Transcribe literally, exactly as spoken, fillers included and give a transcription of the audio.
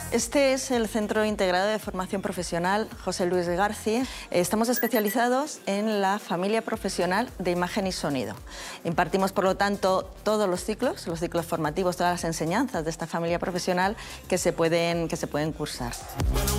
Este es el Centro Integrado de Formación Profesional José Luis García. Estamos especializados en la familia profesional de imagen y sonido. Impartimos, por lo tanto, todos los ciclos, los ciclos formativos, todas las enseñanzas de esta familia profesional que se pueden, que se pueden cursar.